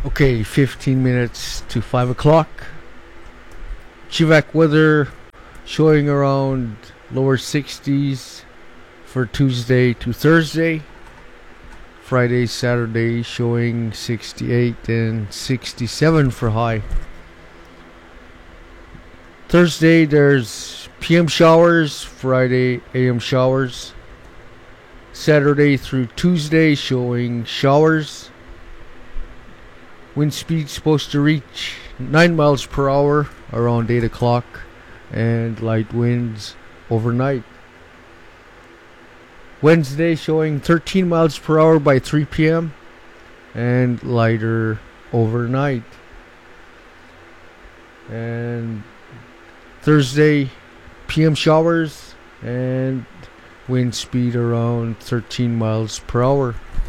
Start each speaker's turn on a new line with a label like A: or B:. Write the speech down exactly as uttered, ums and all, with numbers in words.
A: Okay, fifteen minutes to five o'clock. Chivak weather showing around lower sixties for Tuesday to Thursday. Friday, Saturday showing sixty-eight and sixty-seven for high. Thursday there's P M showers, Friday A M showers. Saturday through Tuesday showing showers. Wind speed supposed to reach nine miles per hour around eight o'clock and light winds overnight. Wednesday showing thirteen miles per hour by three p.m. and lighter overnight. And Thursday P M showers and wind speed around thirteen miles per hour.